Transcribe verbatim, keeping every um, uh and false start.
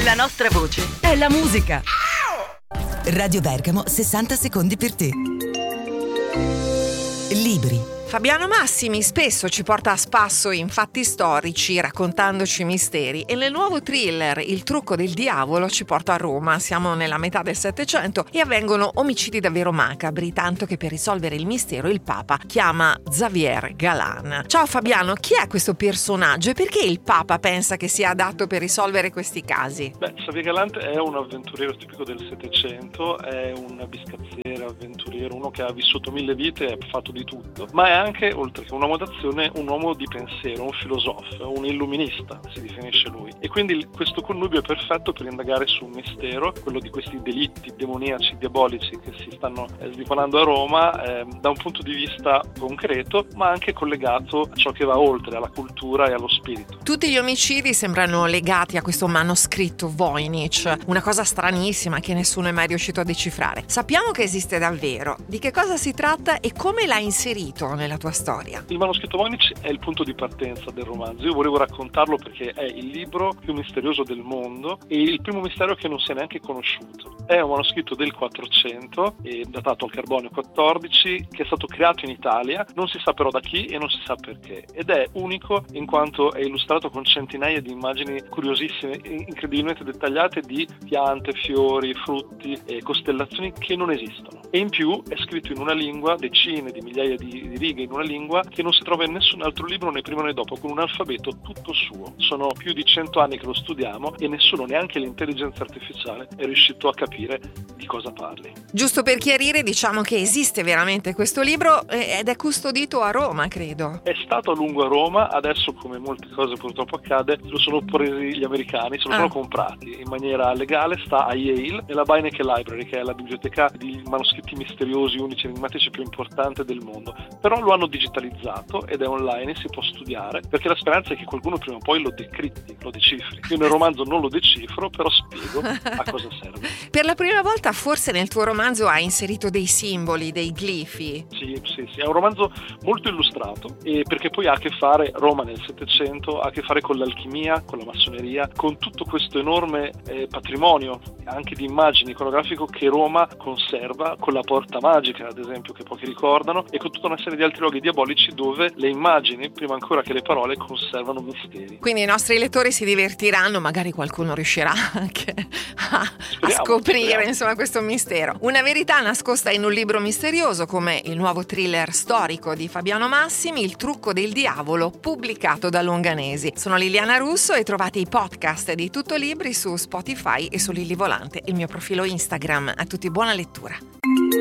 La nostra voce è la musica. Radio Bergamo, sessanta secondi per te. Libri. Fabiano Massimi spesso ci porta a spasso in fatti storici raccontandoci misteri e nel nuovo thriller Il trucco del diavolo ci porta a Roma. Siamo nella metà del Settecento e avvengono omicidi davvero macabri, tanto che per risolvere il mistero il Papa chiama Xavier Galan. Ciao Fabiano, chi è questo personaggio e perché il Papa pensa che sia adatto per risolvere questi casi? Beh, Xavier Galan è un avventuriero tipico del Settecento, è un biscazziere, avventuriero, uno che ha vissuto mille vite e ha fatto di tutto, ma è anche, oltre che un uomo d'azione, un uomo di pensiero, un filosofo, un illuminista, si definisce lui. E quindi questo connubio è perfetto per indagare su un mistero, quello di questi delitti demoniaci, diabolici che si stanno eh, svicolando a Roma, eh, da un punto di vista concreto, ma anche collegato a ciò che va oltre, alla cultura e allo spirito. Tutti gli omicidi sembrano legati a questo manoscritto Voynich, una cosa stranissima che nessuno è mai riuscito a decifrare. Sappiamo che esiste davvero. Di che cosa si tratta e come l'ha inserito nella tua storia? Il manoscritto Voynich è il punto di partenza del romanzo. Io volevo raccontarlo perché è il libro più misterioso del mondo e il primo mistero che non si è neanche conosciuto. È un manoscritto del quattrocento, e datato al carbonio quattordici, che è stato creato in Italia, non si sa però da chi e non si sa perché, ed è unico in quanto è illustrato con centinaia di immagini curiosissime, incredibilmente dettagliate di piante, fiori, frutti e costellazioni che non esistono. E in più è scritto in una lingua, decine di migliaia di, di righe in una lingua che non si trova in nessun altro libro né prima né dopo, con un alfabeto tutto suo. Sono più di cento anni che lo studiamo e nessuno, neanche l'intelligenza artificiale, è riuscito a capire di cosa parli. Giusto per chiarire, diciamo che esiste veramente questo libro ed è custodito a Roma, credo. È stato a lungo a Roma, adesso come molte cose purtroppo accade, lo sono presi gli americani, se lo ah. sono comprati in maniera legale, sta a Yale, nella Beinecke Library, che è la biblioteca di manoscritti misteriosi, unici, enigmatici più importante del mondo. Però lo hanno digitalizzato ed è online e si può studiare, perché la speranza è che qualcuno prima o poi lo decripti, lo decifri. Io nel romanzo non lo decifro, però spiego a cosa serve. Per la prima volta forse nel tuo romanzo hai inserito dei simboli, dei glifi. Sì, sì, sì, è un romanzo molto illustrato, e perché poi ha a che fare, Roma nel Settecento, ha a che fare con l'alchimia, con la massoneria, con tutto questo enorme eh, patrimonio, anche di immagini iconografico, che Roma conserva, con la porta magica, ad esempio, che pochi ricordano, e con tutta una serie di altri luoghi diabolici dove le immagini, prima ancora che le parole, conservano misteri. Quindi i nostri lettori si divertiranno, magari qualcuno riuscirà anche a, speriamo, a scoprire speriamo. insomma questo mistero. Una verità nascosta in un libro misterioso, come il nuovo thriller storico di Fabiano Massimi, Il trucco del diavolo, pubblicato da Longanesi. Sono Liliana Russo e trovate i podcast di Tutto Libri su Spotify e su Lilli Volante, il mio profilo Instagram. A tutti buona lettura.